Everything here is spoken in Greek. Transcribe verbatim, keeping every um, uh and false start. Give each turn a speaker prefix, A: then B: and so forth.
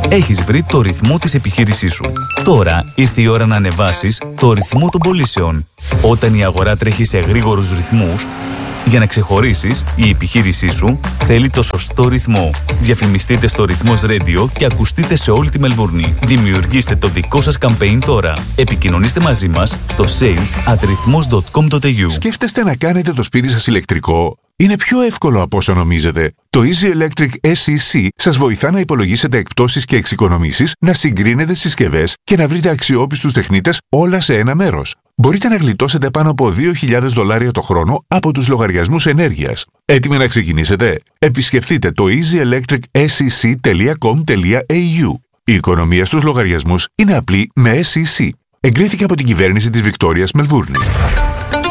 A: Έχεις βρει το ρυθμό της επιχείρησής σου. Τώρα ήρθε η ώρα να ανεβάσεις το ρυθμό των πωλήσεων. Όταν η αγορά τρέχει σε γρήγορους ρυθμούς, για να ξεχωρίσεις, η επιχείρησή σου θέλει το σωστό ρυθμό. Διαφημιστείτε στο Ρυθμός Radio και ακουστείτε σε όλη τη Μελβούρνη. Δημιουργήστε το δικό σας campaign τώρα. Επικοινωνήστε μαζί μας στο sales at rhythmos dot com dot a u.
B: Σκέφτεστε να κάνετε το σπίτι σας ηλεκτρικό? Είναι πιο εύκολο από όσο νομίζετε. Το Easy Electric ες σι σι σας βοηθά να υπολογίσετε εκπτώσεις και εξοικονομήσεις, να συγκρίνετε συσκευές και να βρείτε αξιόπιστους τεχνίτες όλα σε ένα μέρος. Μπορείτε να γλιτώσετε πάνω από δύο χιλιάδες δολάρια το χρόνο από τους λογαριασμούς ενέργειας. Έτοιμοι να ξεκινήσετε? Επισκεφτείτε το easy electric s c c dot com dot a u. Η οικονομία στους λογαριασμούς είναι απλή με ες σι σι. Εγκρίθηκε από την κυβέρνηση της Βικτόριας Μελβούρνη.